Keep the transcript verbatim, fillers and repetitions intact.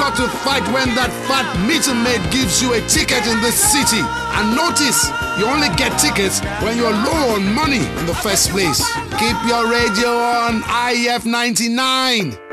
got to fight when that fat meter maid gives you a ticket in this city. And notice, you only get tickets when you're low on money in the first place. Keep your radio on I F ninety-nine.